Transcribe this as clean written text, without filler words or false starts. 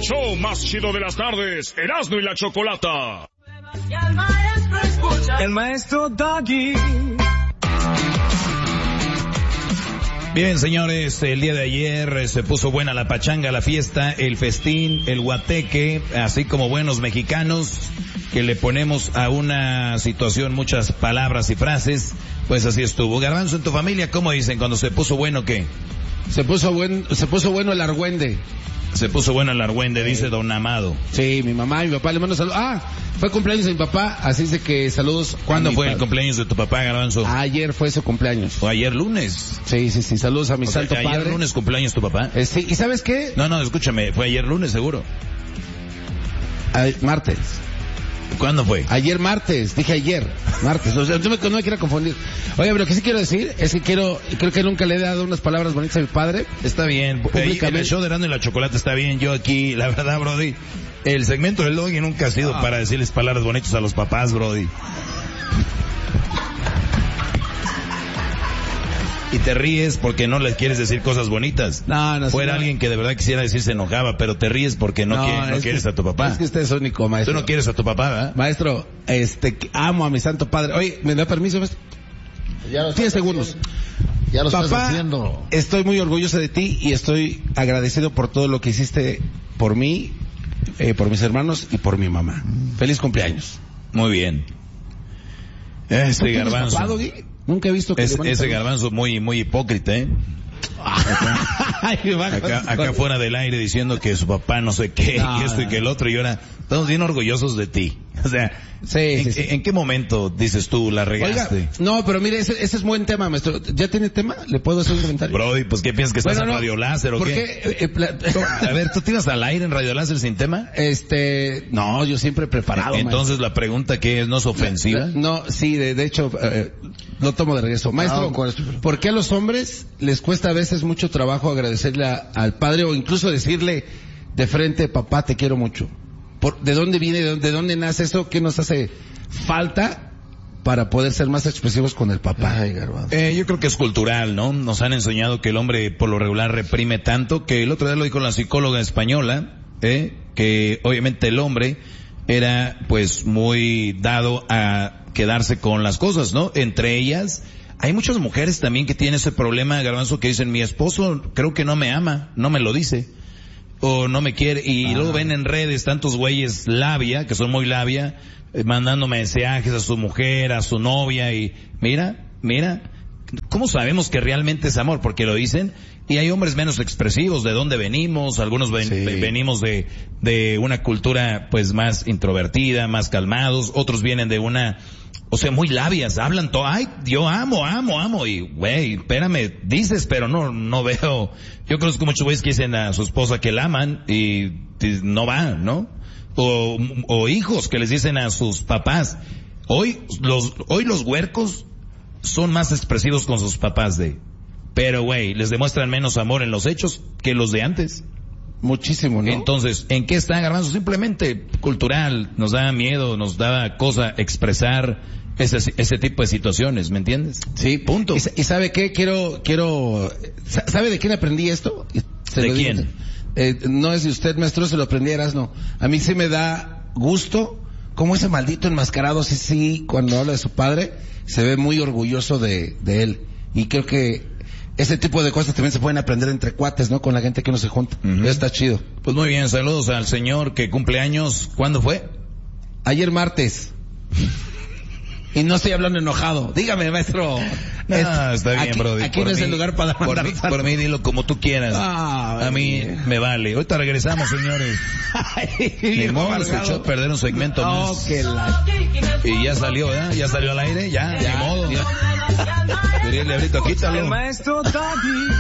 show más chido de las tardes, Erasmo y la Chocolata. El maestro Doggy. Bien, señores, el día de ayer se puso buena la pachanga, la fiesta, el festín, el guateque, así como buenos mexicanos que le ponemos a una situación muchas palabras y frases, pues así estuvo. Garbanzo, en tu familia, ¿cómo dicen cuando se puso bueno qué? Se puso bueno el argüende. Se puso bueno el argüende, dice don Amado. Sí, mi mamá y mi papá le mando saludos. Fue cumpleaños de mi papá, así es de que saludos. ¿Cuándo fue el cumpleaños de tu papá, Garbanzo? Ayer fue su cumpleaños. ¿O ayer lunes? Sí, saludos a mi santo padre. ¿Ayer lunes cumpleaños tu papá? Sí, ¿y sabes qué? No, escúchame, fue ayer lunes seguro. Martes. ¿Cuándo fue? Ayer martes, dije ayer, martes, o sea, no me quiero confundir. Oye, pero lo que sí quiero decir es que creo que nunca le he dado unas palabras bonitas a mi padre. Está bien, el show de Erasmo y la Chocolata está bien, yo aquí, la verdad, Brody, el segmento del Doggy nunca ha sido para decirles palabras bonitas a los papás, Brody. Y te ríes porque no les quieres decir cosas bonitas. No. Fuera alguien que de verdad quisiera decir se enojaba, pero te ríes porque no quieres a tu papá. Es que usted es único, maestro. Tú no quieres a tu papá, ¿verdad? Maestro, amo a mi santo padre. Oye, ¿me da permiso, maestro? 10 segundos. Ya lo Papá, estás haciendo. Estoy muy orgulloso de ti y estoy agradecido por todo lo que hiciste por mí, por mis hermanos y por mi mamá. Feliz cumpleaños. Muy bien. Garbanzo. Papá, nunca he visto que ese Garbanzo muy hipócrita, ¿eh? Acá fuera del aire diciendo que su papá no sé qué, y esto y que el otro, y ahora estamos bien orgullosos de ti. O sea, sí. ¿En qué momento dices tú la regaste? Oiga, no, pero mire, ese es buen tema, maestro. ¿Ya tiene tema? ¿Le puedo hacer un comentario? Brody, pues ¿qué piensas que estás en Radio Láser o ¿por qué? A ver, ¿tú te ibas al aire en Radio Láser sin tema? No, yo siempre he preparado. Entonces maestro. La pregunta que es, ¿no es ofensiva? No, sí, de hecho, lo tomo de regreso. Maestro, ¿por qué a los hombres les cuesta a veces mucho trabajo agradecerle al padre o incluso decirle de frente, papá, te quiero mucho? ¿De dónde viene, de dónde nace eso? ¿Qué nos hace falta para poder ser más expresivos con el papá? Ay, Garbanzo. Yo creo que es cultural, ¿no? Nos han enseñado que el hombre por lo regular reprime tanto, que el otro día lo dijo la psicóloga española, que obviamente el hombre era pues muy dado a quedarse con las cosas, ¿no? Entre ellas, hay muchas mujeres también que tienen ese problema, Garbanzo, que dicen, mi esposo creo que no me ama, no me lo dice, o no me quiere, y luego ven en redes tantos güeyes labia, que son muy labia, mandando mensajes a su mujer, a su novia, y mira, ¿cómo sabemos que realmente es amor? Porque lo dicen, y hay hombres menos expresivos, de dónde venimos, algunos venimos de una cultura pues más introvertida, más calmados, otros vienen de una, o sea, muy labias, hablan todo, ay, yo amo, y güey, espérame, dices, pero no veo, yo conozco muchos güeyes que dicen a su esposa que la aman y no va, ¿no? O hijos que les dicen a sus papás, hoy los huercos son más expresivos con sus papás pero güey, les demuestran menos amor en los hechos que los de antes. Muchísimo, ¿no? Entonces, ¿en qué está, Garbanzo? Simplemente cultural, nos da miedo, nos da cosa expresar ese tipo de situaciones, ¿me entiendes? Sí, punto. ¿Y sabe qué? ¿Sabe de quién aprendí esto? ¿De quién? No es de usted, maestro, se lo aprendí a Erasmo. A mí sí me da gusto como ese maldito enmascarado, sí, cuando habla de su padre, se ve muy orgulloso de él. Y creo que ese tipo de cosas también se pueden aprender entre cuates, ¿no? Con la gente que uno se junta. Eso está chido. Pues muy bien, saludos al señor que cumple años. ¿Cuándo fue? Ayer martes. Y no estoy hablando enojado. Dígame, maestro. No, está bien, Brody. Aquí no es el lugar para mandar por mí, dilo como tú quieras. A mí me vale. Ahorita regresamos, señores. Ni modo, escuchó perder un segmento más. Y ya salió, ¿verdad? Ya salió al aire, ya. Ni modo. Diablo, quítalo. El maestro Doggy.